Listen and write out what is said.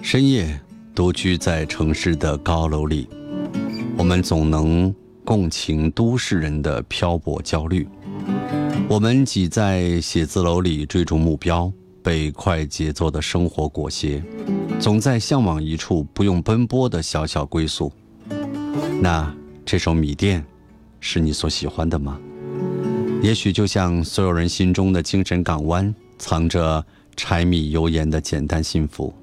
深夜独居在城市的高楼里，我们总能共情都市人的漂泊焦虑。我们挤在写字楼里追逐目标，被快节奏的生活裹挟，总在向往一处不用奔波的小小归宿。那这首米店是你所喜欢的吗？也许就像所有人心中的精神港湾，藏着柴米油盐的简单幸福。